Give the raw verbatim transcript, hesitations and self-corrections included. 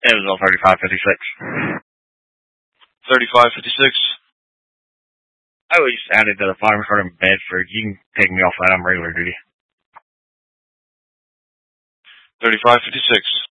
It was all thirty-five fifty-six. thirty-five fifty-six. I was added to the farm for in Bedford. You can take me off that. I'm regular duty. thirty-five fifty-six.